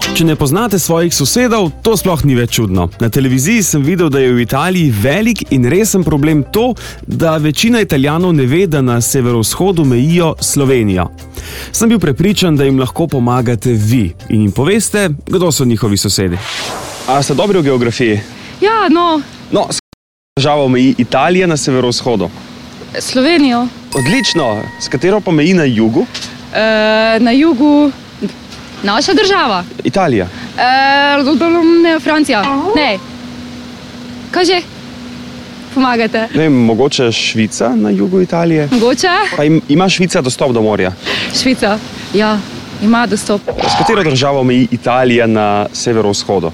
Če ne poznate svojih sosedov, to sploh ni več čudno. Na televiziji sem videl, da je v Italiji velik in resen problem to, da večina Italijanov ne ve, da na severovzhodu mejijo Slovenijo. Sem bil prepričan, da jim lahko pomagate vi in jim poveste, kdo so njihovi sosedi. A ste dobri v geografiji? Ja, no. No, s državo meji Italija na severovzhodu? Slovenijo. Odlično. S katero pa meji na jugu? Na jugu naša država. Italija. Francija. Ne. Kaj že? Pomagate. Ne vem, mogoče Švica na jugu Italije? Mogoče? Pa ima Švica dostop do morja? Švica, ja, ima dostop. S katero državo meji Italija na severovzhodu?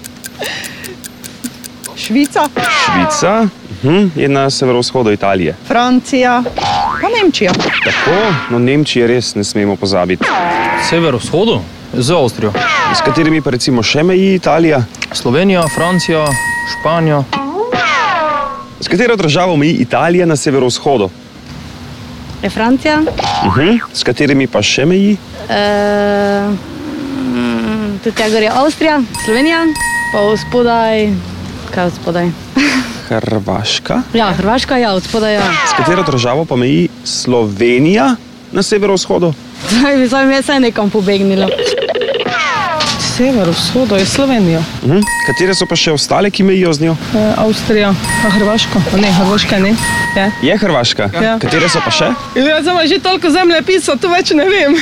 Švica. Švica je na severovzhodu Italije. Francija, pa Nemčija. Tako, no Nemčije res ne smemo pozabiti. Severovzhodu? Z Avstrijo. S katerimi pa recimo še meji Italija? Slovenija, Francija, Španija. S katero državo meji Italija na severovzhodu? Je Francija. S katerimi pa še meji? Tukaj gor je Avstrija, Slovenija, pa spodaj, kaj od spodaj? Hrvaška. Ja, Hrvaška, ja, od spodaj, ja. S katero državo pa meji Slovenija na severovzhodu? Zdaj mi je saj nekam pobegnilo. Severovzhodu je Slovenija. Katere so pa še ostale, ki mejijo z njo? Avstrija, a Hrvaška? Ne, Hrvaška ne. Je Hrvaška? Ja. Katere so pa še? Ja, zdaj že toliko zemljepisov, tu več ne vem.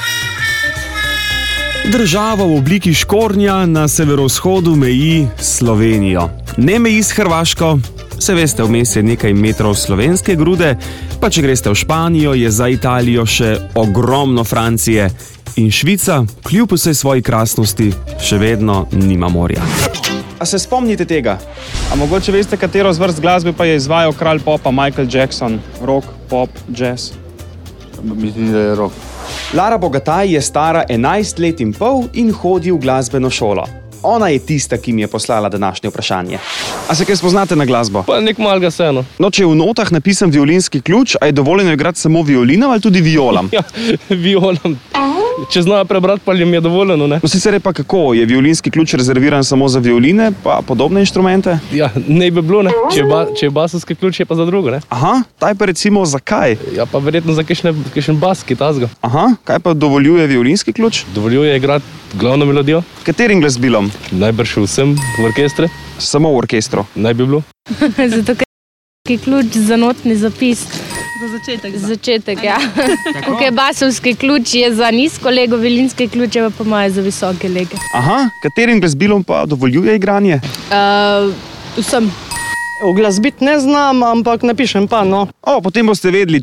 Država v obliki škornja na severovzhodu meji Slovenijo. Ne meji s Hrvaško, se veste, vmes je nekaj metrov slovenske grude, pa če greste v Španijo, je za Italijo še ogromno Francije in Švica, kljub vsej svoji krasnosti, še vedno nima morja. A se spomnite tega? A mogoče veste, katero zvrst glasbe pa je izvajal kralj popa Michael Jackson? Rock, pop, jazz? Mislim, da je rock. Lara Bogataj je stara 11 let in pol in hodi v glasbeno šolo. Ona je tista, ki mi je poslala današnje vprašanje. A se kaj spoznate na glasbo? Pa nek malega seno. No, če je v notah napisan violinski ključ, a je dovoljeno igrati samo violinom ali tudi violam? Ja, violam. Če znajo prebrati, pa jim je dovoljeno, ne? No, sicer je pa kako, je violinski ključ rezerviran samo za violine, pa podobne inštrumente? Ja, ne bi bilo, ne? Če je basovski ključ, je pa za drugo, ne? Aha, taj pa recimo zakaj? Ja, pa verjetno za kakšen bas, ki tazga. Aha, kaj pa dovoljuje violinski ključ? Dovoljuje igrati glavno melodijo. Katerim glasbilom? Najbrž vsem v orkestre. Samo v orkestru? Naj bi bilo. Zato, ker je ključ za notni zapis. Za začetek. Začetek, ja. Tukaj basovski ključ je za nizko lego, violinski ključ je pa imajo za visoke lege. Aha, katerim glasbilom pa dovoljuje igranje? Vsem. Uglasbiti ne znam, ampak napišem pa, no. Potem boste vedeli,